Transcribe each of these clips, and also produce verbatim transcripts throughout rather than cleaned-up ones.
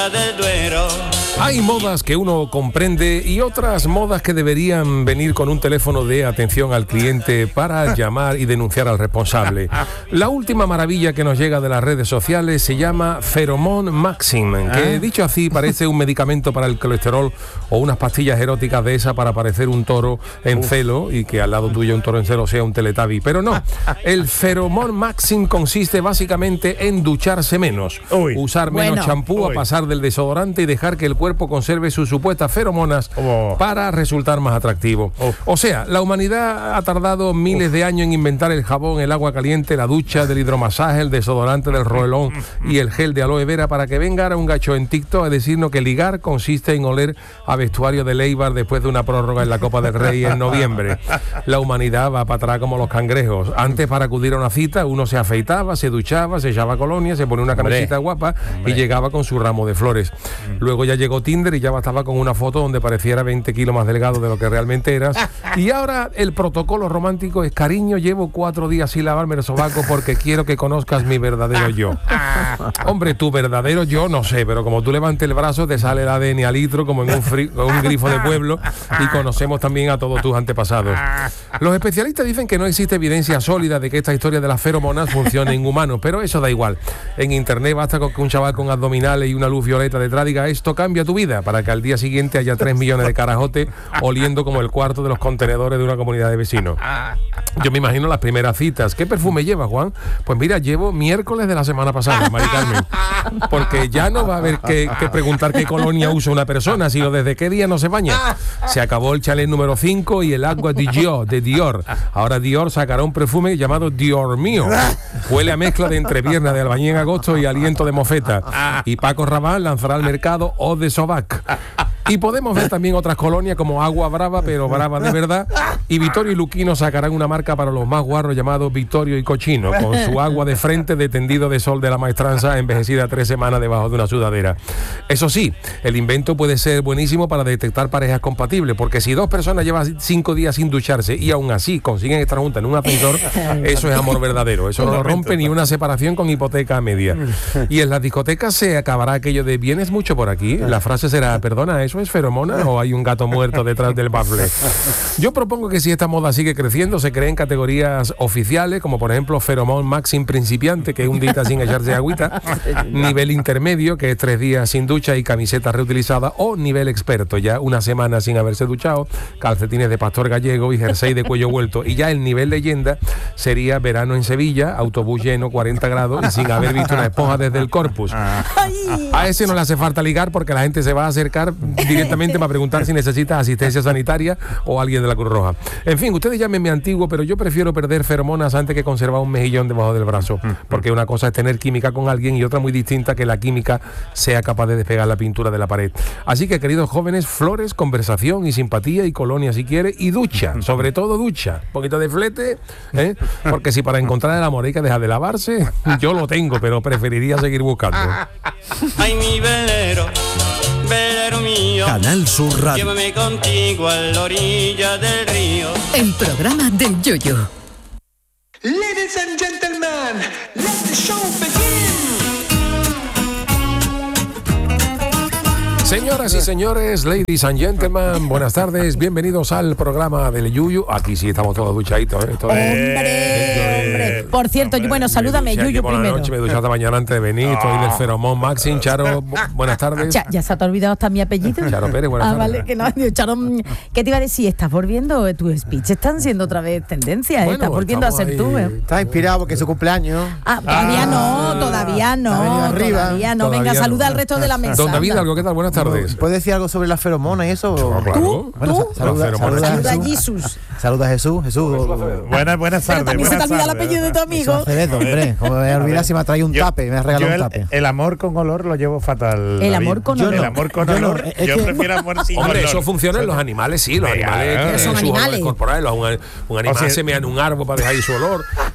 del Duero. Hay modas que uno comprende y otras modas que deberían venir con un teléfono de atención al cliente para llamar y denunciar al responsable. La última maravilla que nos llega de las redes sociales se llama Pheromone Maxim, que dicho así parece un medicamento para el colesterol o unas pastillas eróticas de esa para parecer un toro en Uf. celo y que al lado tuyo un toro en celo sea un Teletubby. Pero no, el Pheromone Maxim consiste básicamente en ducharse menos, Uy. usar menos bueno. champú, a pasar del desodorante y dejar que el cuerpo conserve sus supuestas feromonas oh. para resultar más atractivo. Oh. O sea, la humanidad ha tardado miles oh. de años en inventar el jabón, el agua caliente, la ducha, del hidromasaje, el desodorante, del roelón y el gel de aloe vera para que venga ahora un gacho en TikTok a decirnos que ligar consiste en oler a vestuario de Leibar después de una prórroga en la Copa del Rey en noviembre. La humanidad va para atrás como los cangrejos. Antes, para acudir a una cita, uno se afeitaba, se duchaba, se echaba colonia, se ponía una camiseta guapa Hombre. y llegaba con su ramo de flores. Luego ya llegó Tinder y ya bastaba con una foto donde pareciera veinte kilos más delgado de lo que realmente eras. Y ahora el protocolo romántico es: cariño, llevo cuatro días sin lavarme el sobaco porque quiero que conozcas mi verdadero yo. Hombre, tu verdadero yo no sé, pero como tú levantes el brazo te sale el A D N a litro como en un, fri- un grifo de pueblo, y conocemos también a todos tus antepasados. Los especialistas dicen que no existe evidencia sólida de que esta historia de las feromonas funcione en humanos, pero eso da igual. En internet basta con que un chaval con abdominales y una luz violeta detrás diga: esto cambia tu vida, para que al día siguiente haya tres millones de carajotes oliendo como el cuarto de los contenedores de una comunidad de vecinos. Yo me imagino las primeras citas. ¿Qué perfume lleva, Juan? Pues mira, llevo miércoles de la semana pasada, Mari Carmen. Porque ya no va a haber que, que preguntar qué colonia usa una persona, sino desde qué día no se baña. Se acabó el chalet número cinco y el agua de Dior, de Dior. Ahora Dior sacará un perfume llamado Dior mío. Huele a mezcla de entrepierna de albañil en agosto y aliento de mofeta. Y Paco Rabanne lanzará al mercado Eau de Sobac. Y podemos ver también otras colonias como Agua Brava, pero brava de verdad. Y Vittorio y Luquino sacarán una marca para los más guarros llamado Vittorio y Cochino, con su agua de frente de tendido de sol de la maestranza envejecida tres semanas debajo de una sudadera. Eso sí, el invento puede ser buenísimo para detectar parejas compatibles, porque si dos personas llevan cinco días sin ducharse y aún así consiguen estar juntas en un ascensor, eso es amor verdadero. Eso no lo rompe ni una separación con hipoteca a media. Y en las discotecas se acabará aquello de ¿vienes mucho por aquí? La frase será: perdona, ¿eso es feromona o hay un gato muerto detrás del bafle? Yo propongo que si esta moda sigue creciendo, se creen categorías oficiales, como por ejemplo Pheromone Maxim principiante, que es un día sin echarse agüita; nivel intermedio, que es tres días sin ducha y camiseta reutilizada; o nivel experto, ya una semana sin haberse duchado, calcetines de pastor gallego y jersey de cuello vuelto. Y ya el nivel leyenda sería verano en Sevilla, autobús lleno, cuarenta grados y sin haber visto una esponja desde el Corpus. A ese no le hace falta ligar, porque la gente se va a acercar directamente para preguntar si necesita asistencia sanitaria o alguien de la Cruz Roja. En fin, ustedes llámenme antiguo, pero yo prefiero perder feromonas antes que conservar un mejillón debajo del brazo, porque una cosa es tener química con alguien y otra muy distinta que la química sea capaz de despegar la pintura de la pared. Así que, queridos jóvenes, flores, conversación y simpatía y colonia si quiere, y ducha, sobre todo ducha, un poquito de flete, ¿eh? Porque si para encontrar el amor hay que dejar de lavarse, yo lo tengo, pero preferiría seguir buscando. Ay, mi velero, velero mío, Canal Sur Radio. Llévame contigo a la orilla del río. El programa del Yoyo. Ladies and gentlemen, let the show begin. Señoras y señores, ladies and gentlemen, buenas tardes, bienvenidos al programa del Yuyu. Aquí sí estamos todos duchaditos, ¿eh? Esto es, ¡Hombre! ¡Hombre! Por cierto, hombre, bueno, salúdame, duché, Yuyu, por primero. la noche me duché esta mañana antes de venir, estoy del Pheromone Maxim. Charo, bu- buenas tardes. Ya, ya se te ha olvidado hasta mi apellido. Charo Pérez, buenas ah, tardes. vale, que no, Charo, ¿qué te iba a decir? ¿Estás volviendo? Tus speech están siendo otra vez tendencia, ¿eh? Bueno, Estás volviendo a ser estamos tú, ahí. ¿eh? Está inspirado porque es su cumpleaños. Ah, todavía no, todavía ha no, venido arriba. todavía no. Todavía Venga, no. saluda al resto de la mesa. Don David, anda. algo, ¿qué tal? Buenas tardes. ¿Puedes decir algo sobre las feromonas y eso? Claro. ¿Tú? Bueno, ¿Tú? sa- saluda, Las saluda, feromonas. a Saluda a Jesús. Jesús. Saluda a Jesús. Jesús. Buenas, buenas Pero tardes. también se te buenas olvida el tardes. apellido de tu amigo. Acevedo, hombre. Como me voy a olvidar si me ha traído un Yo- tape, me ha yo regalado un el, tape. el amor con olor lo llevo fatal. El David. amor con Yo olor. El amor con Yo no, olor. es yo que- prefiero amor sin Hombre, olor. eso funciona en los animales, sí, los Venga, animales pero tienen son sus animales. olores corporales. Un, un animal O sea, se mea en un árbol para dejar ahí su olor.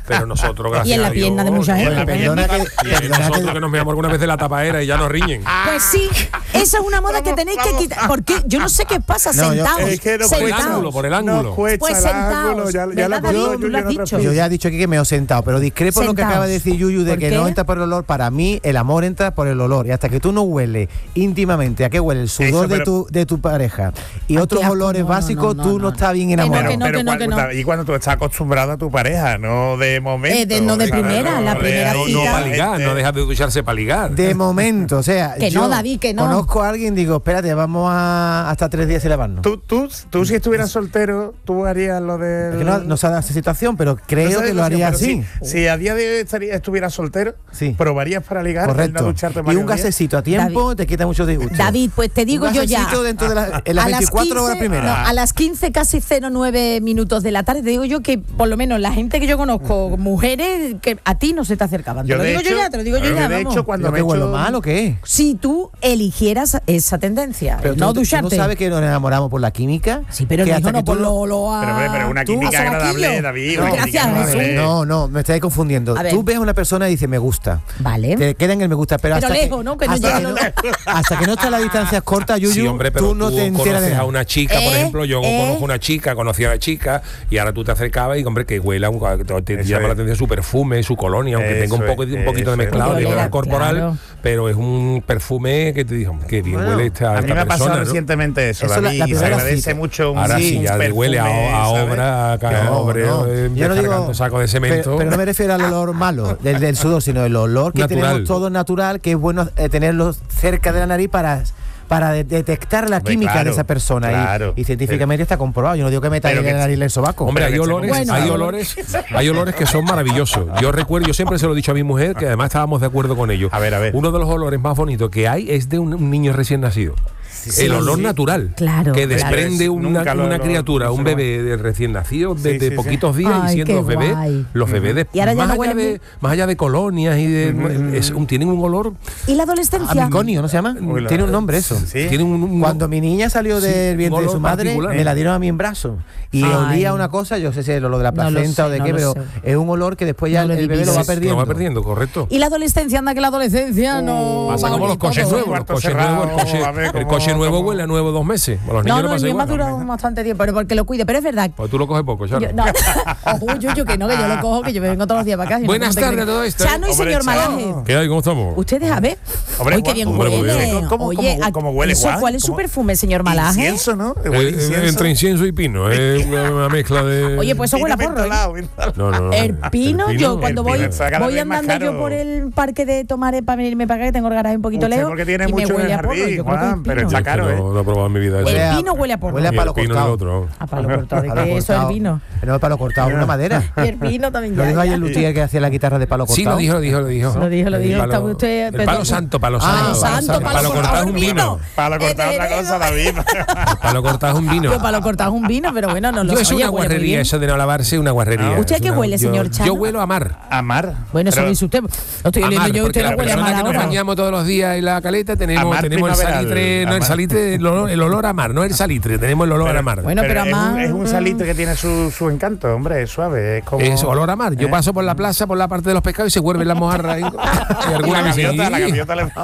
Pero nosotros, gracias Y en la a Dios, pierna de mucha gente. bueno, Perdona que- y hay perdona nosotros que- que nos veamos alguna vez de la tapadera y ya nos riñen. Pues sí, esa es una moda que tenéis que quitar. Porque yo no sé qué pasa, No, yo- sentados. es que no Por el sentados. ángulo, por el ángulo. No cuesta Pues el sentaos, ángulo, ya, ya ¿verdad, lo David? yo, Tú lo has yo no dicho. otro Yo ya he dicho aquí que me he sentado, pero discrepo lo que Sentaos. acaba de decir Yuyu de ¿Por que qué? no entra por el olor. Para mí, el amor entra por el olor. Y hasta que tú no hueles íntimamente a qué huele el sudor Eso, de, pero- tu, de tu pareja y Ay, otros qué asco, olores no, no, básicos, no, tú no, no, no. estás bien Que no, enamorado. que no, pero que no, cuando- que no. y cuando tú estás acostumbrado a tu pareja, no de momento. Eh, de- no de primera, la de primera ahí, No, cita. no para ligar, no dejas de ducharse para ligar. De momento, o sea, Que yo no, David, que no. conozco a alguien, digo, espérate, vamos a hasta tres días sin lavarnos. Tú, tú, tú si estuvieras soltero, tú harías lo de. Es que no, no se ha dado esa situación, pero creo que lo haría así. Si, si a día de hoy estaría- estuvieras soltero, Sí. probarías para ligar, el no Correcto. ducharte Y varios un días? gasecito a tiempo te quita muchos disgustos. David, pues te digo Un yo ya. gasecito dentro de la- en las a las veinticuatro horas quince, primeras. no, a las quince, casi cero nueve minutos de la tarde, te digo yo que por lo menos la gente que yo conozco, mujeres, que a ti no se te acercaban. Te lo de digo yo hecho- ya, te lo digo yo yo ya. de vamos. hecho, cuando ¿Pero me qué he huelo hecho- mal o qué? Si tú eligieras esa tendencia, Pero el no tú, tú ducharte. no sabes que nos enamoramos por la química. Sí, pero que no, hasta no, que tú por no- lo, lo a... Pero, hombre, pero una tú, química a sobaquillo. agradable, David, No, una gracias, química Jesús. agradable. No, no, me estáis confundiendo. A ver. Tú ves a una persona y dices me gusta. Vale. Te queda en el me gusta, pero, Pero hasta, lejos, que, ¿no? Que no hasta, llega que lo- no, hasta que no está la distancia corta, Yuyu, Sí, hombre, pero tú tú, no te enteras de conoces a nada. una chica, por Eh, ejemplo, yo eh. conozco una chica, conocí a la chica y ahora tú te acercabas y, hombre, que huela, un, te, te Eso llama es. la atención su perfume, su colonia, aunque tenga un Eso poco, es, un poquito de eso es. mezclado de Olor, olor corporal, claro. pero es un perfume que te dijo, qué bien Bueno, huele esta, A mí esta me ha pasado persona, ¿no? recientemente eso, Eso la- David, la y se primera agradece cita. mucho un Ahora sí, un ya huele a, perfume, a ¿sabes? obra, a, Que a no, obra, no. eh, Yo no descargando digo- saco de cemento. Pero, pero no me refiero al olor malo del, del sudor, sino el olor que Natural. tenemos todo natural, que es bueno eh, tenerlo cerca de la nariz para para de- detectar la Hombre, química claro, de esa persona. Y- claro. y, científicamente está comprobado. Yo no digo que metáis Pero en que- la nariz el sobaco. Hombre, hay Pero que olores, bueno, hay bueno. olores, hay olores que son maravillosos. Yo recuerdo, yo siempre se lo he dicho a mi mujer, que además estábamos de acuerdo con ello. A ver, a ver. Uno de los olores más bonitos que hay es de un, un niño recién nacido. Sí, el olor sí. natural Claro, que claro. desprende una, Nunca lo- una lo- criatura, no un se bebé de recién nacido de, Sí, de sí, poquitos sí. días Ay, y siendo qué los bebés, guay. los bebés de, Y ahora ya más, no allá huelen de, bien. más allá de colonias y de es un- tienen un olor, ¿Y la adolescencia? Amiconio, ¿no se llama? Uy, la- Tiene un nombre eso. Sí. tienen un, un- Cuando mi niña salió Sí, del vientre un de olor su madre, particular. me la dieron a mí en brazo. Y Ay. olía una cosa, yo sé si es el olor de la No lo placenta sé, o de no qué, lo pero sé. es un olor que después ya No lo he el bebé lo vivido. va Sí, perdiendo. lo va perdiendo, correcto. Y la adolescencia, anda que la adolescencia no. Pasa va como los bonito coches todo. nuevos, los Cuarto coches cerrado, nuevos, el coche, a ver el cómo- coche nuevo cómo- huele a nuevo dos meses. A los niños No, le no, el pasa mío me ha igual. durado bastante tiempo, pero porque lo cuide. Pero es verdad. Pues tú lo coges poco, Charo. Yo, no, ojo, yo, yo que no, que yo lo cojo, que yo me vengo todos los días para acá. si no, Buenas ¿cómo te tardes crees? a todo esto, ¿eh? Chano y Hombre, señor Chano. Malaje. ¿Qué hay? ¿Cómo estamos? Ustedes, a ver. Hombre, Uy, qué bien hombre, muy huele. bien. ¿Cómo- Oye, cómo- ¿a- cómo huele, eso, Juan? ¿cuál es su ¿Cómo? perfume, señor Malaje? Incienso, ¿no? Eh, Huele eh, incienso. entre incienso y pino, es una, una mezcla de. Oye, pues eso huele a Pino porro, ¿eh? mentolado, mentolado. No, no, no. El pino, El yo cuando el voy, pino está cada voy vez más andando yo caro. por el parque de Tomaré para venirme para acá, que tengo el garaje un poquito Usted lejos, porque tiene y me mucho en huele el a porro. jardín, Yo creo que Juan, es pero pino. está Yo es que caro, ¿eh? no, no he probado en mi vida eso. Huele a- El pino huele a porro. huele a Ni palo el pino ni el cortado. otro. A palo cortado, ¿de Palo qué eso es el cortado. vino? No es palo cortado, una madera. Y el vino también Lo ya. dijo ahí ya. el luthier que hacía la guitarra de palo cortado. Sí, lo dijo, lo dijo, lo dijo. Lo dijo, lo El dijo. palo- Está usted- el pero- palo santo, palo Ah, santo. Palo santo, El palo cortado es un vino. Para cortar otra cosa, David. El palo cortado es un vino. Yo palo cortado es un vino, pero bueno, no lo Yo es oye, una huele muy guarrería, bien. eso de no lavarse, una guarrería. ¿Usted Es qué una- huele, yo- señor Chano? Yo huelo a mar. Amar. Bueno, eso Pero- lo dice usted. Lo estoy A oliendo mar, yo, porque usted la no huele a persona mar que nos ahora. bañamos todos los días en la caleta tenemos, Amar tenemos el primaveral, salitre, no el amar. salitre, el olor, el olor a mar, no el salitre, tenemos el olor a mar. Bueno, pero es, amar- un, es un salitre que tiene su, su encanto, hombre, es suave, es como... Es olor a mar. Yo ¿Eh? paso por la plaza, por la parte de los pescados y se vuelven las mojarras. Y, y alguna La me dice, gaviota, la "Ih". gaviota le...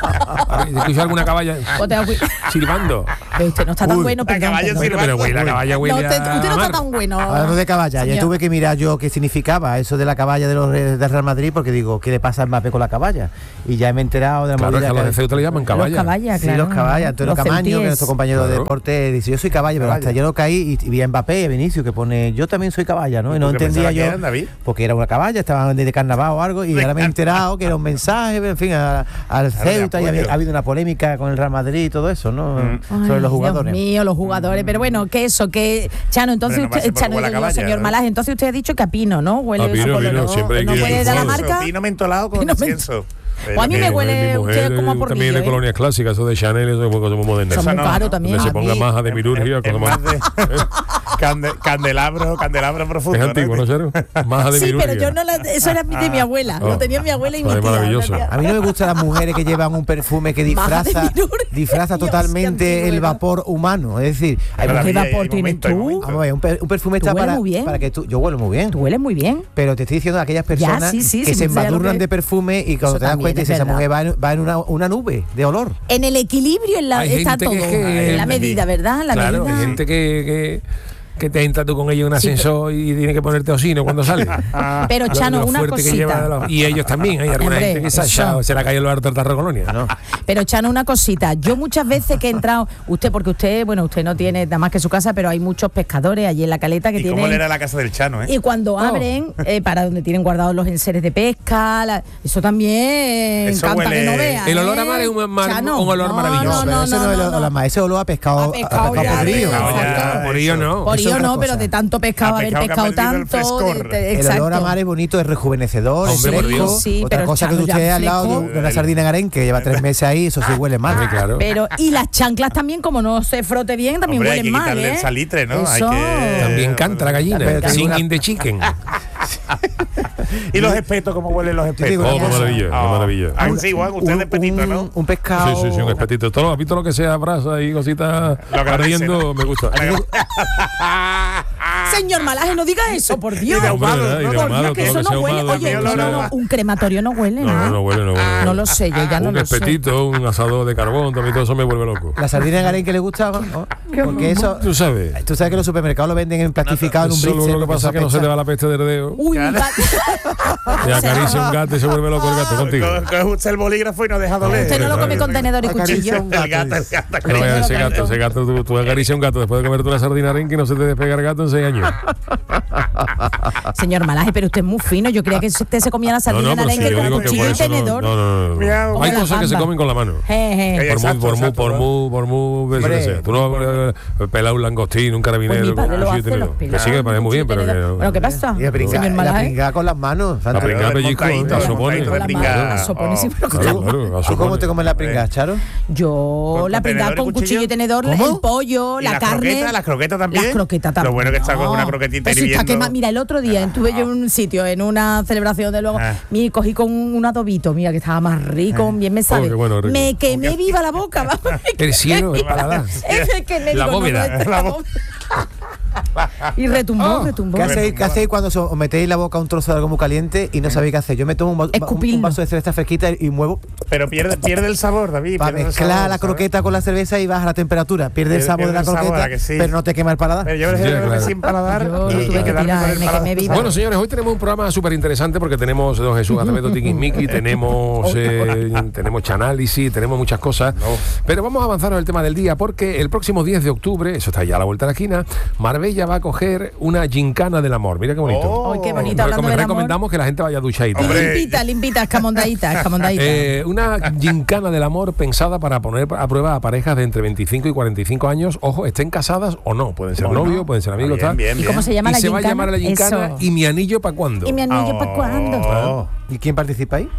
Escucho alguna caballa O te da cu- silbando. Pero usted no está tan Uy, bueno, la perdón, caballa perdón. sirve- Pero huele, la caballa huele No, usted, a usted no mar. está tan bueno. Hablando de caballa, ya señor. tuve que mirar yo qué significaba eso de la caballa de los de de Real Madrid, porque digo, ¿qué le pasa al Mbappé con la caballa? Y ya me he enterado de la Claro, es movida que a los que- de Ceuta le llaman Los caballa. caballas, Sí, claro. los caballos, Antonio Los Camaño, que es centíes. nuestro compañero de Claro. deporte, dice, yo soy caballa, pero hasta Caballa. yo no caí y vi a Mbappé y a Vinicio que pone, yo también soy caballa, ¿no? Y no ¿Tú qué entendía pensabas que yo, eran, David? porque era una caballa, estaban de carnaval o algo, y ahora me he enterado que era un mensaje, en fin, a- al Claro, de Ceuta, y apoyo. había- ha habido una polémica con el Real Madrid y todo eso, ¿no? Mm. Sobre Ay, los jugadores. Dios mío, los jugadores. Pero bueno, que eso, que. Chano, entonces Hombre, no usted, pase por Chano, huele a digo yo, caballa, señor ¿no? Malaje, entonces usted ha dicho que a pino, ¿no? Huele A pino, eso por lo- pino, no, siempre hay no que- puede dar la Incienso, marca. Pino mentolado con Pino incienso. O a mí me Mi huele mujer- mi usted mujer como a porrillo, también de ¿eh? colonias clásicas, eso de Chanel, eso es muy modernas. Son muy no, caros no, también. Donde se A ponga mí- maja de mirurgia, es como más de- Cande- candelabro, candelabro profundo. Es antiguo, ¿no, Charo? Maja de Sí, Mirurgia. pero yo no la, eso era de mi abuela. Oh. Lo tenía mi abuela y mi Pues tía. maravilloso. una tía- A mí no me gustan las mujeres que llevan un perfume que Maja de disfraza, Mirurgia. disfraza Dios, totalmente qué antiguo, el ¿verdad? vapor humano. Es decir, hay Pero mujeres- ¿Qué Maravilla, vapor hay tienes momento, hay tú? momento. vamos a ver, un, per- un perfume Tú está hueles para, muy bien. para que tú. Yo huelo muy bien. Tú hueles muy bien. Pero te estoy diciendo de aquellas personas sí, sí, que sí, se sé lo embadurnan que- de perfume y cuando Eso te das también cuenta es dices, esa verdad. mujer va en, va en una, una nube de olor. En el equilibrio en la, Hay está gente todo. que es que- en la medida, ¿verdad? La Claro, medida. hay gente que, que, que te entra tú con ella en un Sí, ascensor y tiene que ponerte osino cuando sale. Pero, Lo- Chano, lo una fuerte que cosita. lleva de los- y ellos también, hay alguna Hombre, gente que se ha eso. echado, se la cae el harto de Colonia. ¿no? Pero, Chano, una cosita. Yo muchas veces que he entrado, usted, porque usted, bueno, usted no tiene nada más que su casa, pero hay muchos pescadores allí en la caleta que ¿Y cómo tienen. le era la casa del Chano, eh? Y cuando abren, eh, para donde tienen guardados los enseres de pesca, la- eso también Eso encanta huele- que no veas. El olor a ¿eh? mar es un mar- Chano, un olor no, maravilloso. No, pero no, ese no, no, es no, el- no. la ma- ese olor a pescado, A a pescado pescado ya, podrido. de- No, ya, exacto. por ello no. Por Eso es ello otra no, pero cosa. de tanto pescado, A haber pescado que ha pescado perdido el tanto. de- frescor. de- El olor a exacto. mar es bonito, es rejuvenecedor, es Hombre, por fresco. Dios. Sí, Otra pero cosa que Chano, usted ya al lado de, fresco. de una sardina en harén que lleva tres meses ahí, eso sí huele mal. Sí, claro. Pero, y las chanclas también, como no se frote bien, también Hombre, hay huelen que mal, quitarle ¿eh? el salitre, ¿no? Hay Eso. que- También canta la gallina, Pero te digo sin una- in the chicken. ¿Y los espetos? ¿Cómo huelen los Te digo espetos? Oh, qué una cosa. maravilla, qué Ah. maravilla. Ah, sí, Juan, usted es petito, ¿no? Un, un pescado. Sí, sí, sí, un espetito. Todo, a mí todo lo que sea brasa y cositas Lo que ardiendo dice, ¿no? me gusta. Señor Malaje, no diga eso, por Dios. Y de ahumado, ¿verdad? Y ¿no? de Por ahumado, Dios, que todo eso lo que no sea huele. ahumado, Oye, todo no, lo que no, sea- no, un crematorio no huele, No, no, ¿no? no huele, no huele. No lo sé, yo ya no Un lo sé. espetito, un asador de carbón, también todo eso me vuelve loco. La sardina en harén que le gustaba, ¿no? Porque eso. Tú sabes. Tú sabes que los supermercados lo venden en plastificado en un Eso lo britzer. que pasa es que no se le va la peste del dedo. Uy, un gato. Y acaricia un gato y se vuelve loco el gato contigo. Co- Coge usted el bolígrafo y no deja doler. Usted no lo come con tenedor y cuchillo. El gato, el gato. No, Pero ese lo gato, canto. ese gato, tú, tú acaricias un gato después de comerte una sardina arenque y no se te despega el gato en seis años. Señor Malaje, pero usted es muy fino. Yo creía que usted se comía la No, sardina no, en pero si arenque yo con digo que cuchillo por y eso no, tenedor. no, no, no. Mira, como Hay la cosas que se gamba. comen con la mano. Je, je. Oye, Por muy, Exacto, por muy, exacto, por ¿no? muy, por muy veces Hombre. que sea. Tú no eh, pelas un langostino, un carabinero, Pues mi padre con lo cuchillo y hace, tenedor. los Que pela sí, que me parece muy bien, pero que tenedor. no. Bueno, ¿qué pasa? Y la pringa, Señor la Malaje. pringa con las manos. La Santa. pringa Pero pellizco, montadito, la supone. montadito de Con la pringa. mano, la supone, sí, pero Oh. con Claro, la- claro, la ¿Tú cómo supone. te comes la pringa, Charo? Yo ¿Con la pringada tenedor y con cuchillo y cuchillo? tenedor, ¿Cómo? el pollo, ¿Y la las carne. croquetas? ¿Las croquetas también? Las croquetas también. Lo bueno que está con No. una croquetita Pero si está hirviendo. quema- Mira, el otro día estuve yo en un sitio, en una celebración de luego, Ah. y cogí con un, un adobito, mira, que estaba más rico, bien me sabe. Oh, qué bueno, rico. Me quemé viva la boca. vamos, me El quemé cielo, el viva la- paladar. Es que me La digo, no, bóveda. no, este- La la bó- bóveda. Y retumbó, Oh. retumbó. ¿Qué hacéis, ¿Qué hacéis cuando os os metéis en la boca un trozo de algo muy caliente y no sabéis qué hacer? Yo me tomo un, va- un, Escupirlo. un vaso de cerveza fresquita y muevo Pero pierde, pierde el sabor, David. para pierde el mezclar sabor, la ¿sabes? croqueta con la cerveza y baja la temperatura. Pierde el Pierde- sabor de pierde la el sabor, croqueta, ¿a que sí? pero no te quema el paladar. Pero yo prefiero Ya, claro. sin paladar Yo lo y, tuve y que quedarme tirar, con el me paladar. quemé viva. Bueno, señores, hoy tenemos un programa súper interesante porque tenemos don Jesús Acevedo Tiquismiqui, tenemos, eh, tenemos Chanálisis, tenemos muchas cosas. Pero vamos a avanzar en el tema del día porque el próximo diez de octubre, eso está ya a la vuelta de la esquina, Marbella va a coger una gincana del amor. Mira qué bonito. Oh. Ay, qué bonito, hablando Recom- del amor. recomendamos que la gente vaya duchadita. Hombre. Limpita, limpita, escamondadita, escamondadita. Eh, una gincana del amor pensada para poner a prueba a parejas de entre veinticinco y cuarenta y cinco años. Ojo, estén casadas o no. Pueden ser O no. novios, pueden ser amigos, Bien, tal. bien, ¿Y cómo se llama Y la se va a gincana? llamar a la gincana Eso. y mi anillo para cuándo. ¿Y mi anillo para cuándo? Oh. ¿Y quién participa ahí?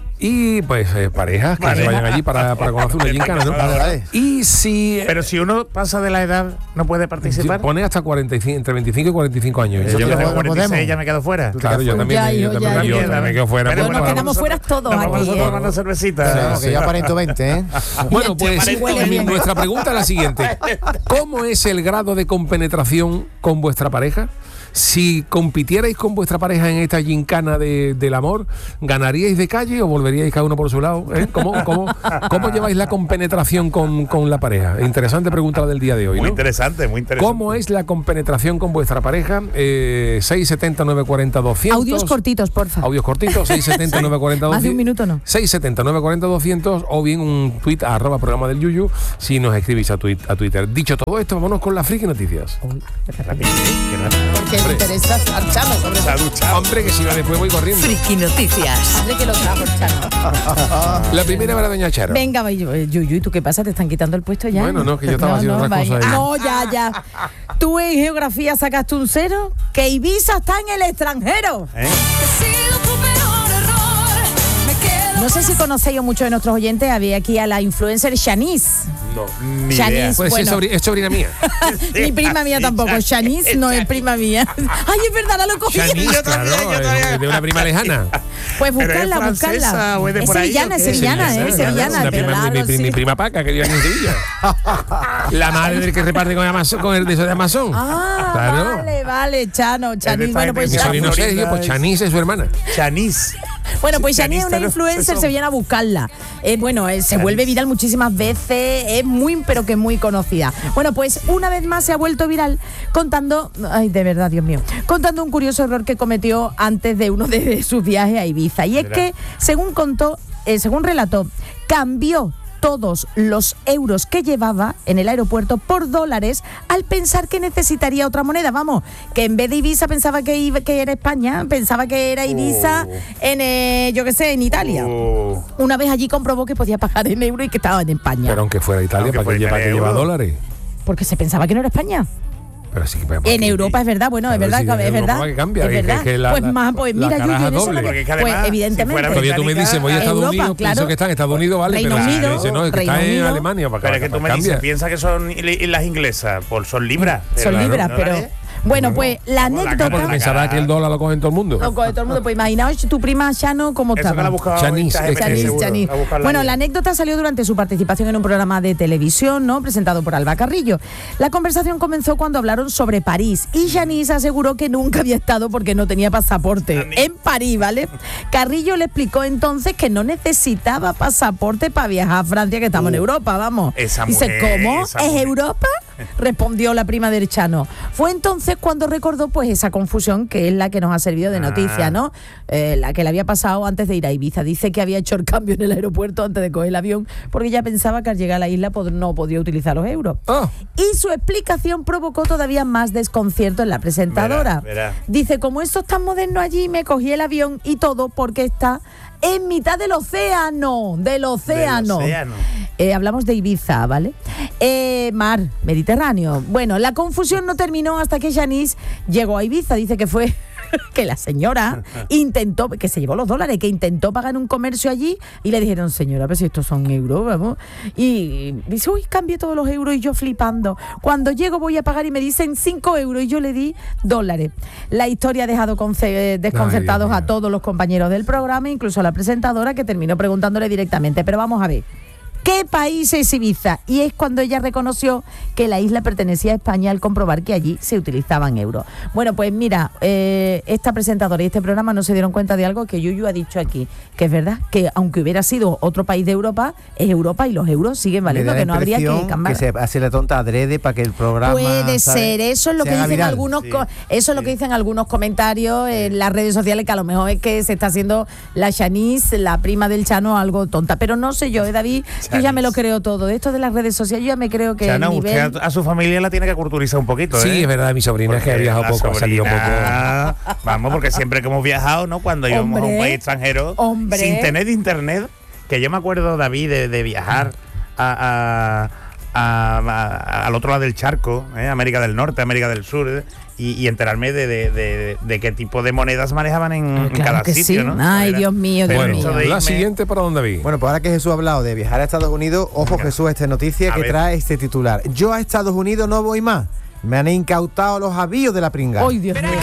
Y pues eh, parejas que Vale. se vayan allí para, para conocer una gincana, ¿no? Vale, vale. Y si Pero si uno pasa de la edad, ¿no puede participar? pone hasta cuarenta y cinco, entre veinticinco y cuarenta y cinco años. Eso Yo te que lo- tengo lo cuarenta y seis, podemos. ya me quedo fuera. Claro, yo también, Ya, yo hijo, también, ya, yo hijo. también me quedo fuera. Pero Bueno, nos para- quedamos fuera todos Nos vamos aquí, a ¿eh? tomar una cervecita. No, que yo aparento veinte, ¿eh? Bueno, pues Sí, huele bien. nuestra pregunta es la siguiente. ¿Cómo es el grado de compenetración con vuestra pareja? Si compitierais con vuestra pareja en esta gincana de, del amor, ¿ganaríais de calle o volveríais cada uno por su lado? ¿Eh? ¿Cómo, cómo, cómo lleváis la compenetración con, con la pareja? Interesante pregunta la del día de hoy, Muy ¿no? interesante, muy interesante. ¿Cómo es la compenetración con vuestra pareja? Eh, seis setenta, nueve cuarenta, doscientos. Audios cortitos, porfa. Audios cortitos, seis setenta, nueve cuarenta, Más de un doscientos. minuto, ¿no? seis setenta, nueve cuarenta, doscientos o bien un tuit a arroba programa del Yuyu si nos escribís a, tuit, a Twitter. Dicho todo esto, vámonos con las friki noticias. Porque me interesa Chano, sobre Se ha duchado. Hombre, que si no después voy corriendo. Friki Noticias. Hombre, que lo trajo el Chano. La primera para doña Charo. Venga, va, Yuyu, ¿y tú qué pasa? ¿Te están quitando el puesto ya? Bueno, no, que yo estaba haciendo otras vaya. cosas ahí. No, ya, ya. Tú en geografía sacaste un cero, que Ibiza está en el extranjero. ¿Eh? He sido tu peor error, me quedo No sé si conocéis o muchos de nuestros oyentes, había aquí a la influencer Shanice. No. Ni Shanice, idea. Pues bueno. es, sobri- es sobrina mía. Ni prima mía tampoco. Shanice no es prima mía. Ay, es verdad, ahora lo cogí. Shanice, Yo todavía, claro, yo todavía. es de una prima lejana. Pues ¿Pero es buscarla, francesa buscarla. o es de Es por ahí, sevillana, o es qué? sevillana, Sevillana, eh, claro. sevillana. Una pero prima, mi, claro, mi- mi sí. prima Paca, que vive en Sevilla. La madre del que reparte con, Amazon, con el de eso de Amazon. Ah, Claro. vale, vale, Chano, Chanis. Bueno, pues Mi Esa sobrino Florida Sergio, pues es- Chanis es su hermana. Chanis. Bueno, pues Sí, Shani es una Shanice, influencer, eso. se viene a buscarla. Eh, bueno, eh, se vuelve viral muchísimas veces, es muy, pero que muy conocida. Bueno, pues una vez más se ha vuelto viral contando, ay, de verdad, Dios mío, contando un curioso error que cometió antes de uno de sus viajes a Ibiza. Y es Verá. que, según contó, eh, según relató, cambió todos los euros que llevaba en el aeropuerto por dólares al pensar que necesitaría otra moneda. Vamos, que en vez de Ibiza pensaba que, iba, que era España, pensaba que era Ibiza Oh. en, eh, yo qué sé, en Italia. Oh. Una vez allí comprobó que podía pagar en euro y que estaba en España. Pero aunque fuera Italia, Aunque ¿para qué fuera lleva, Italia, que lleva euro. dólares? Porque se pensaba que no era España. Pero sí, pero- En Europa es verdad, bueno, es Claro, verdad, sí, que en es Europa verdad. que cambia, es que- verdad. que la- pues la- más, pues la mira, caraja Yuyu, en eso doble. no me- Porque es que pues además, si evidentemente. fuera Todavía tú me dices, voy a Estados Europa, Unidos, pienso claro. que está en Estados Unidos, vale, Reino pero si Unido, me dice, no, es que Reino está en Unido. Alemania. Para Pero es que tú me cambia. dices, piensa que son li- las inglesas, por son libras. Son Pero, libras, ¿no? pero... ¿Dólares? Bueno, pues la Vamos, la anécdota... cámara, Porque pensará que el dólar lo coge en todo el mundo. Lo coge todo el mundo. Pues imaginaos tu prima Shano cómo Eso que estaba. la buscaba Chanis, en es que- ChatGPT, Chanis, seguro, Chanis. a buscarla Bueno, ahí. la anécdota salió durante su participación en un programa de televisión, ¿no? Presentado por Alba Carrillo. La conversación comenzó cuando hablaron sobre París y Chanis aseguró que nunca había estado porque no tenía pasaporte en París, ¿vale? Carrillo le explicó entonces que no necesitaba pasaporte para viajar a Francia, que estamos en Uh, Europa, vamos. esa Dice, mujer, ¿cómo? esa ¿Es mujer. Europa? Respondió la prima del Chano. Fue entonces cuando recordó pues esa confusión que es la que nos ha servido de Ah. noticia, ¿no? Eh, la que le había pasado antes de ir a Ibiza. Dice que había hecho el cambio en el aeropuerto antes de coger el avión porque ya pensaba que al llegar a la isla pod- no podía utilizar los euros. Ah. Y su explicación provocó todavía más desconcierto en la presentadora. Verá, verá. Dice, como esto es tan moderno allí, me cogí el avión y todo porque está en mitad del océano, del océano. océano. Eh, hablamos de Ibiza, ¿vale? Eh, mar, Mediterráneo. Bueno, la confusión no terminó hasta que Shanice llegó a Ibiza. Dice que fue que la señora intentó, que se llevó los dólares, que intentó pagar un comercio allí y le dijeron, señora, pero si estos son euros, vamos. Y dice, uy, cambié todos los euros y yo flipando. Cuando llego voy a pagar y me dicen cinco euros y yo le di dólares. La historia ha dejado conce- desconcertados Ay, Dios a mío. todos los compañeros del programa, incluso a la presentadora, que terminó preguntándole directamente. Pero vamos a ver. ¿Qué país es Ibiza? Y es cuando ella reconoció que la isla pertenecía a España al comprobar que allí se utilizaban euros. Bueno, pues mira, eh, esta presentadora y este programa no se dieron cuenta de algo que Yuyu ha dicho aquí, que es verdad, que aunque hubiera sido otro país de Europa, es Europa y los euros siguen Me da valiendo, la que no habría que impresión cambiar. que se hace la tonta adrede para que el programa Puede ¿sabes? ser, eso es lo se que haga dicen viral. algunos, Sí, co- eso es lo sí. que dicen algunos comentarios en las redes sociales, que a lo mejor es que se está haciendo la Shanice, la prima del Chano, algo tonta. Pero no sé yo, eh, David, yo ya me lo creo todo. De esto de las redes sociales, yo ya me creo que Chano, el nivel... usted a, a su familia la tiene que culturizar un poquito, ¿eh? Sí, es verdad, mi sobrina es que ha Porque viajado la poco, ha salido poco. sobrina- Vamos, porque siempre que hemos viajado, ¿no? Cuando íbamos a un Hombre, país extranjero, hombre. sin tener internet, que yo me acuerdo, David, de, de viajar a, a- a- a- al otro lado del charco, ¿eh? América del Norte, América del Sur, ¿eh? y, y enterarme de, de- de- de qué tipo de monedas manejaban en, en Claro cada que sitio, sí. ¿no? Ay, Era- Dios mío, Dios pero mío. eso de La irme- siguiente para dónde vi. Bueno, pues ahora que Jesús ha hablado de viajar a Estados Unidos, ojo Venga. Jesús, esta noticia A que ver. trae este titular. Yo a Estados Unidos no voy más. Me han incautado los avíos de la pringada. Ay, Dios mío.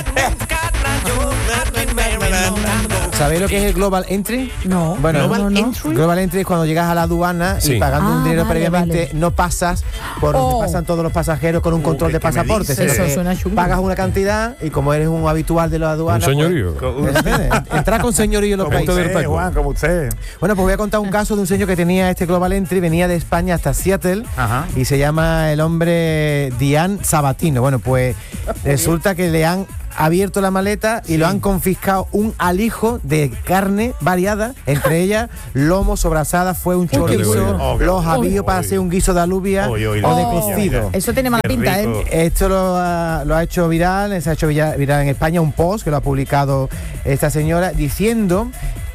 ¿Sabéis lo que es el Global Entry? No, Bueno, no, no, no. Entry. Global Entry es cuando llegas a la aduana Sí. y pagando Ah, un dinero vale, previamente vale. no pasas por Oh. donde pasan todos los pasajeros con un Uh, control ¿qué- de qué me pasaporte. dices? Sino Eso que suena chungo. pagas una cantidad y como eres un habitual de la aduana... Un señorío. Pues, ¿entiendes? Entrar con señorío en los Como Punto países. del usted, taco. Juan, como usted. Bueno, pues voy a contar un caso de un señor que tenía este Global Entry, venía de España hasta Seattle Ajá. y se llama el hombre Dian Sabatino. Bueno, pues resulta que le han abierto la maleta y lo han confiscado un alijo de carne variada, entre ellas lomo, sobrasada, fue un qué chorizo, bueno. Oh, qué los bueno. avíos para Uy. hacer un guiso de alubia Uy, uy, o de uy, cocido. Eso tiene mala Qué pinta, rico. ¿eh? Esto lo ha, lo ha hecho viral, se ha hecho villa- viral en España un post que lo ha publicado esta señora diciendo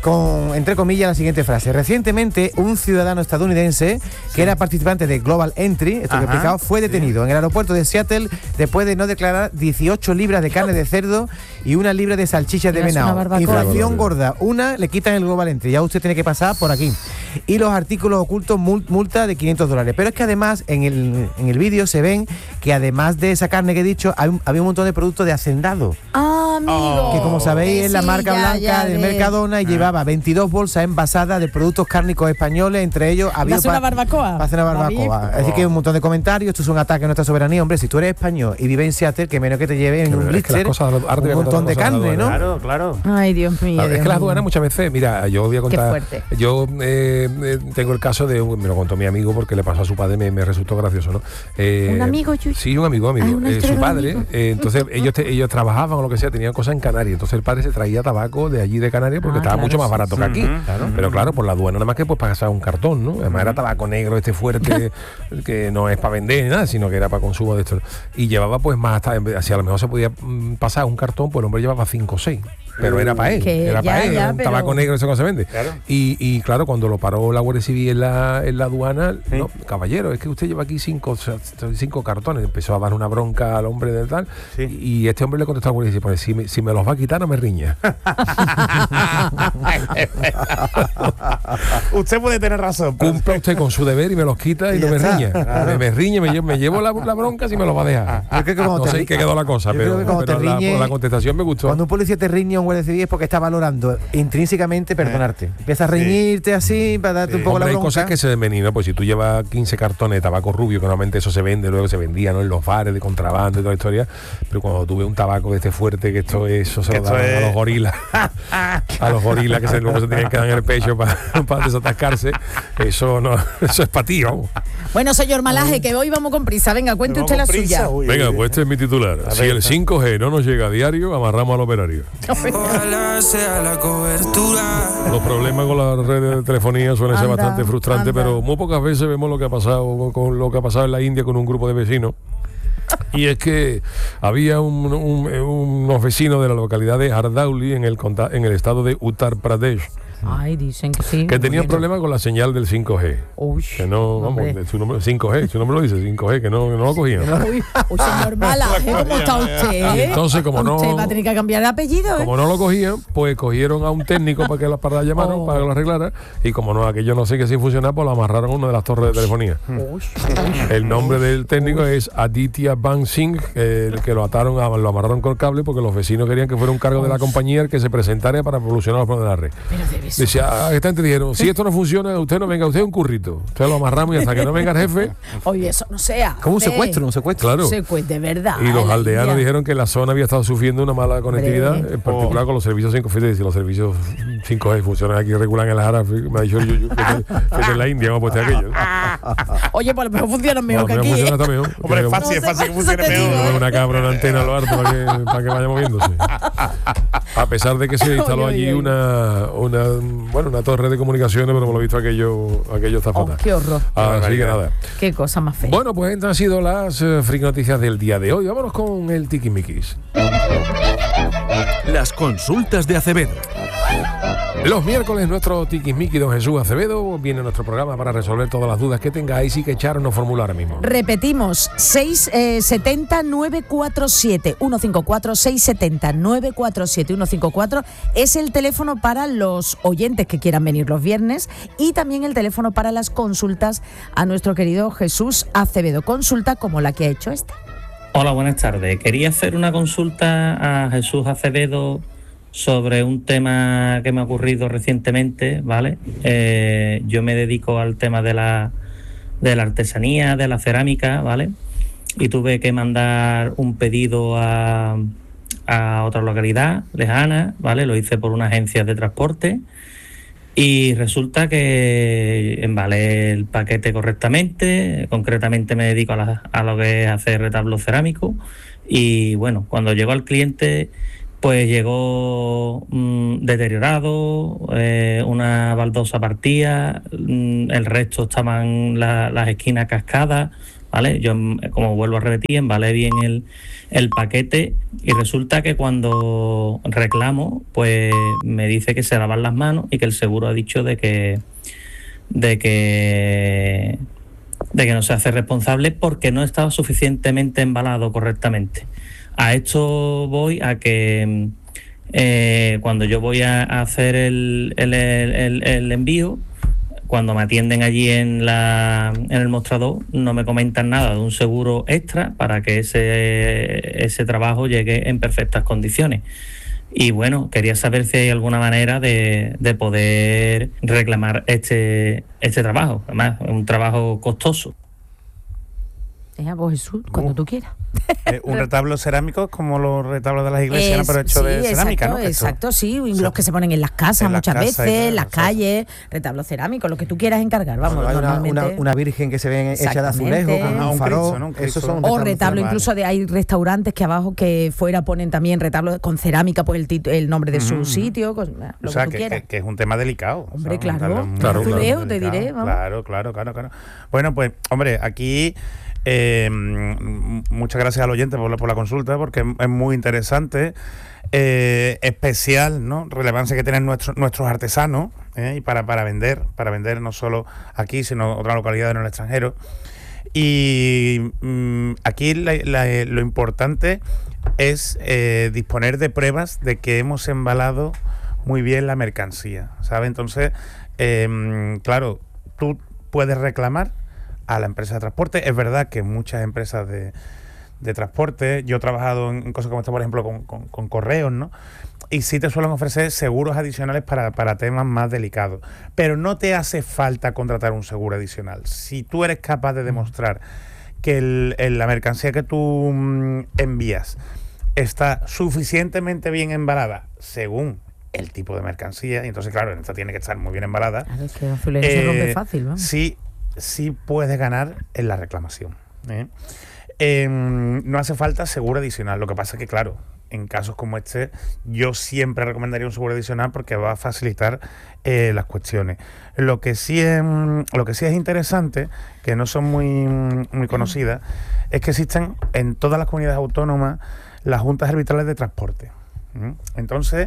con, entre comillas, la siguiente frase. Recientemente, un ciudadano estadounidense que era participante de Global Entry, esto que he Ajá, explicado, fue detenido en el aeropuerto de Seattle después de no declarar dieciocho libras de carne de cerdo y una libra de salchichas de Mira, es una venado. barbacoa. Infracción gorda. Una, le quitan el Global Entry. Ya usted tiene que pasar por aquí. Y los artículos ocultos, mul- multa de quinientos dólares. Pero es que además, en el, en el vídeo se ven que además de esa carne que he dicho, hay un- había un montón de productos de hacendado. Ah, amigo. Que como sabéis es la Sí, marca ya, blanca ya, del de- Mercadona y llevaba veintidós bolsas envasadas de productos cárnicos españoles, entre ellos había hacer una barbacoa, para hacer una barbacoa. David. Así que hay un montón de comentarios, esto es un ataque a nuestra soberanía, hombre, si tú eres español y vives en Seattle, que menos que te lleven en Que un es que las blister cosas- ahora te voy a un contar montón de cosas de la carne, ¿no? Claro, claro. Ay, Dios mío. Claro, es Dios que las mío. aduanas muchas veces, mira, yo voy a contar. fuerte. Yo eh, eh, tengo el caso de, me lo contó mi amigo porque le pasó a su padre, me, me resultó gracioso, ¿no? Eh, ¿Un amigo, Yuyu? Sí, un amigo, amigo. Ah, una Eh, historia su de un padre, amigo. eh, entonces ellos, te- ellos trabajaban o lo que sea, tenían cosas en Canarias. Entonces el padre se traía tabaco de allí de Canarias porque Ah, estaba claro, mucho más sí, barato sí. que aquí. Ujú, claro. Pero claro, por la aduana nada más que pues pasar un cartón, ¿no? Además era tabaco negro, este fuerte, que no es para vender ni nada, sino que era para consumo de esto. Y llevaba pues más, hasta, en vez- así a lo mejor se podía mm, pasar un cartón, pues el hombre llevaba cinco o seis. Pero era para él, Que era ya, para él, ya, un pero- tabaco negro, eso no se vende. Claro. Y, y claro, cuando lo paró la Guardia Civil en la, en la aduana, Sí. no, caballero, es que usted lleva aquí cinco, o sea, cinco cartones. Empezó a dar una bronca al hombre del tal. Sí. Y este hombre le contestó a la Guardia Civil, pues, si me, si me los va a quitar, no me riña. Usted puede tener razón. pero- Cumpla usted con su deber y me los quita y, Y no ya me está. riña. Me, me riñe, me llevo, me llevo la, la bronca si me los va a dejar. Yo creo que cuando No te sé ri- en qué quedó la cosa, yo pero, creo que cuando pero te la, riñe- la contestación me gustó. Cuando un policía te riñe a un guardia civil es porque está valorando intrínsecamente perdonarte. Empieza a reñirte así para darte un poco Hombre, la hay bronca. cosas que se envenenan, pues si tú llevas quince cartones de tabaco rubio, que normalmente eso se vende, luego se vendía, ¿no? En los bares de contrabando y toda la historia, pero cuando tú ves un tabaco de este fuerte, que esto eso se Que lo esto dan a es- los gorilas, a los gorilas que se, luego se tienen que dar en el pecho para, para desatascarse, eso no, eso es para ti, vamos. Bueno, señor Malaje, que hoy vamos con prisa. Venga, cuente Vamos usted la con prisa, suya. uy, Venga, uy, pues este es mi titular. A Si ver, el ¿no? cinco G no nos llega a diario, amarramos al operario. Ojalá sea la cobertura. Los problemas con las redes de telefonía suelen ser Anda, bastante frustrantes, anda. pero muy pocas veces vemos lo que ha pasado con lo que ha pasado en la India con un grupo de vecinos. Y es que había un- un- unos vecinos de la localidad de Hardauli en el, conta- en el estado de Uttar Pradesh Ay, dicen que sí. que tenían Bueno. problemas con la señal del cinco G. Uy, Que no, vamos, hombre. de su nombre, cinco G, su nombre lo dice, cinco G, que no, que no lo cogían. Uy, uy, señor Malaje, ¿cómo está usted? Y entonces, como no- Usted va a tener que cambiar el apellido, ¿eh? Como no lo cogían, pues cogieron a un técnico para que la para llamaran, Oh. para que lo arreglara. Y como no, aquello no sé qué sin funcionar, pues lo amarraron a una de las torres de telefonía. Uy, El nombre del técnico es Aditya Ban Singh, eh, el que lo ataron, a- lo amarraron con cable porque los vecinos querían que fuera un cargo de la compañía el que se presentara para solucionar los problemas de la red. pero debe ser. Decía, ah, esta gente dijeron, si esto no funciona, usted no venga, usted es un currito. Usted lo amarramos y hasta que no venga el jefe. Oye, eso no sea. Como un secuestro, un secuestro. Claro. Secuestro, de verdad. Y los en la aldeanos India. dijeron que la zona había estado sufriendo una mala conectividad, Hombre. en particular con los servicios cinco G. Si los servicios cinco G funcionan aquí regular en el Jara, me ha dicho el Yuyu, que que es en la India, hemos puesto aquello. ¿no? Oye, pues a lo mejor funcionan mejor Bueno, que pero aquí. funciona ¿eh? hasta mejor. Hombre, es Que- fácil, es No sé, fácil que por eso funcione te digo, peor. ¿eh? una cabra, una antena a lo harto para que, para que vaya moviéndose. A pesar de que se instaló Oye, allí oye, oye. una, una bueno una torre de comunicaciones, pero por lo visto aquello, aquello está Oh, fatal. qué horror. Así que nada. Qué cosa más fea. Bueno, pues estas han sido las eh, friki noticias del día de hoy. Vámonos con el tiquismiquis. Las consultas de Acevedo. Los miércoles nuestro tiquismiqui don Jesús Acevedo viene a nuestro programa para resolver todas las dudas que tengáis y que echar nos formula ahora mismo. Repetimos, seis setenta nueve cuatro siete uno cinco cuatro, seis setenta nueve cuatro siete uno cinco cuatro es el teléfono para los oyentes que quieran venir los viernes y también el teléfono para las consultas a nuestro querido Jesús Acevedo. Consulta como la que ha hecho este. Hola, buenas tardes. Quería hacer una consulta a Jesús Acevedo sobre un tema que me ha ocurrido recientemente, ¿vale? Eh, yo me dedico al tema de la, de la artesanía, de la cerámica, ¿vale? Y tuve que mandar un pedido a, a otra localidad lejana, ¿vale? Lo hice por una agencia de transporte y resulta que embalé el paquete correctamente. Concretamente me dedico a, la, a lo que es hacer retablos cerámicos y bueno, cuando llegó al cliente pues llegó mmm, deteriorado, eh, una baldosa partida, mmm, el resto estaban la, las esquinas cascadas, ¿vale? Yo, como vuelvo a repetir, embalé bien el, el paquete y resulta que cuando reclamo, pues me dice que se lavan las manos y que el seguro ha dicho de que de que de que no se hace responsable porque no estaba suficientemente embalado correctamente. A esto voy a que eh, cuando yo voy a hacer el, el, el, el envío, cuando me atienden allí en, la, en el mostrador, no me comentan nada de un seguro extra para que ese, ese trabajo llegue en perfectas condiciones. Y bueno, quería saber si hay alguna manera de, de poder reclamar este, este trabajo. Además, es un trabajo costoso. Eh, vos, Jesús, cuando uh. tú quieras. Eh, un retablo cerámico como los retablos de las iglesias, es, ¿no? Pero hecho sí, de cerámica, exacto, ¿no? Exacto, Esto, sí, o sea, los que se ponen en las casas en muchas las casas veces, en y las calles, retablos cerámicos, lo que tú quieras encargar, vamos, bueno, hay una, normalmente. una, una virgen que se ve hecha de azulejo, con Ajá, un un farol, Cristo, ¿no? Un Cristo. Esos son O retablo, incluso de hay restaurantes que abajo que fuera ponen también retablos con cerámica, pues el, tit- el nombre de su Mm. sitio, con, lo o sea, que tú que, quieras. que, que es un tema delicado. Hombre, o sea, claro, un claro, tema claro. muy te delicado. diré, vamos. Claro, claro, claro, claro. Bueno, pues, hombre, aquí eh, m- muchas gracias al oyente por la, por la consulta, porque es, es muy interesante, eh, especial, ¿no? Relevancia que tienen nuestros nuestros artesanos, ¿eh? Y para, para vender, para vender no solo aquí, sino en otras localidades en el extranjero. Y mm, aquí la, la, lo importante es eh, disponer de pruebas de que hemos embalado muy bien la mercancía, ¿sabes? Entonces, eh, claro, tú puedes reclamar a la empresa de transporte. Es verdad que muchas empresas de, de transporte, yo he trabajado en, en cosas como esta, por ejemplo, con, con, con correos, ¿no? Y sí te suelen ofrecer seguros adicionales para, para temas más delicados. Pero no te hace falta contratar un seguro adicional. Si tú eres capaz de demostrar que el, el, la mercancía que tú mm, envías está suficientemente bien embalada, según el tipo de mercancía, y entonces, claro, esta tiene que estar muy bien embalada. Claro, es que azulejo se rompe fácil, ¿no? Sí, sí puedes ganar en la reclamación, ¿eh? Eh, no hace falta seguro adicional. Lo que pasa es que, claro, en casos como este, yo siempre recomendaría un seguro adicional porque va a facilitar eh, las cuestiones. Lo que sí es, lo que sí es interesante, que no son muy, muy conocidas, es que existen en todas las comunidades autónomas las juntas arbitrales de transporte. ¿Mm? Entonces,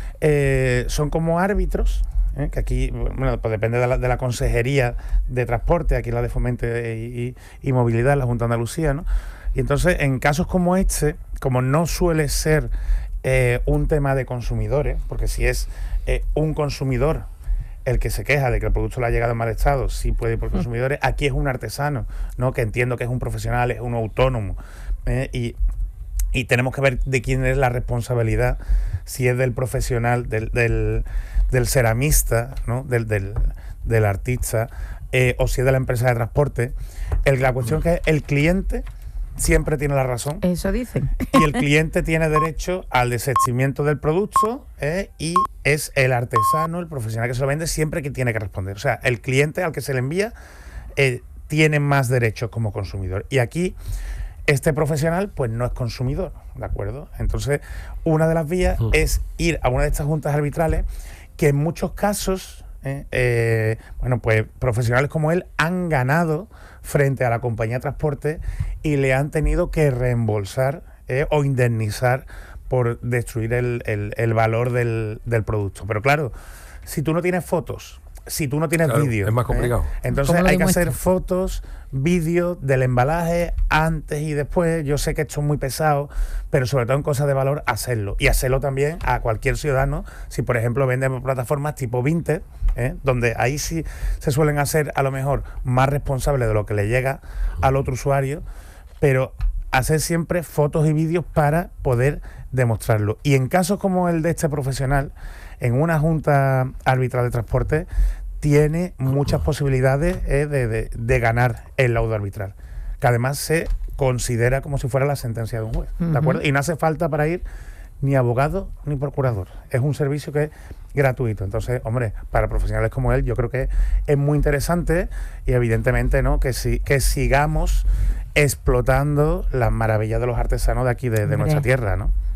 eh, son como árbitros, ¿eh? Que aquí, bueno, pues depende de la, de la Consejería de Transporte, aquí la de Fomento y, y, y Movilidad, la Junta de Andalucía, ¿no? Y entonces, en casos como este, como no suele ser eh, un tema de consumidores, porque si es eh, un consumidor el que se queja de que el producto le ha llegado en mal estado, sí puede ir por consumidores, aquí es un artesano, ¿no? Que entiendo que es un profesional, es un autónomo, ¿eh? y Y tenemos que ver de quién es la responsabilidad, si es del profesional, del, del, del ceramista, ¿no? del, del, del artista, eh, o si es de la empresa de transporte. El, la cuestión es que el cliente siempre tiene la razón. Eso dicen. Y el cliente tiene derecho al desistimiento del producto, ¿eh? Y es el artesano, el profesional que se lo vende, siempre que tiene que responder. O sea, el cliente al que se le envía eh, tiene más derechos como consumidor. Y aquí este profesional pues no es consumidor, ¿de acuerdo? Entonces, una de las vías uh. es ir a una de estas juntas arbitrales que en muchos casos, eh, eh, bueno, pues profesionales como él han ganado frente a la compañía de transporte y le han tenido que reembolsar eh, o indemnizar por destruir el, el, el valor del, del producto. Pero claro, si tú no tienes fotos, si tú no tienes claro, vídeo, es más complicado. ¿eh? Entonces hay que hacer fotos, vídeos del embalaje antes y después. Yo sé que esto es muy pesado, pero sobre todo en cosas de valor, hacerlo. Y hacerlo también a cualquier ciudadano. Si por ejemplo venden plataformas tipo Vinted, ¿eh? Donde ahí sí se suelen hacer a lo mejor más responsables de lo que le llega al otro usuario, pero hacer siempre fotos y vídeos para poder demostrarlo. Y en casos como el de este profesional, en una junta arbitral de transporte, tiene muchas posibilidades eh, de, de, de ganar el laudo arbitral, que además se considera como si fuera la sentencia de un juez, ¿de acuerdo? Y no hace falta para ir ni abogado ni procurador. Es un servicio que es gratuito. Entonces, hombre, para profesionales como él, yo creo que es muy interesante y evidentemente, ¿no?, que, si, que sigamos explotando las maravillas de los artesanos de aquí, de, de nuestra tierra, ¿no?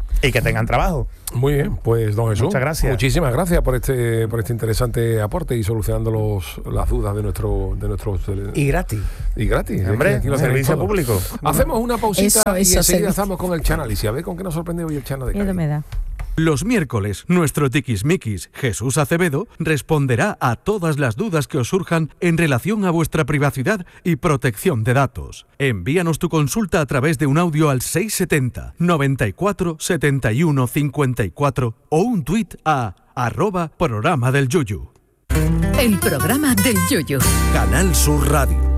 y que tengan trabajo. Muy bien, pues don Jesús, muchas gracias. Muchísimas gracias por este por este interesante aporte y solucionando los, las dudas de nuestro de nuestros y gratis. Y gratis, hombre, aquí lo servicio todo. público. Hacemos una pausita Eso, y eso, enseguida servicio. estamos con el Chanálisis. A ver con qué nos sorprende hoy el Chana de Miedo Cádiz. me da. Los miércoles, nuestro tiquismiquis Jesús Acevedo responderá a todas las dudas que os surjan en relación a vuestra privacidad y protección de datos. Envíanos tu consulta a través de un audio al seiscientos setenta, noventa y cuatro, setenta y uno, cincuenta y cuatro o un tuit a arroba programa del Yuyu. El programa del Yoyo. Canal Sur Radio.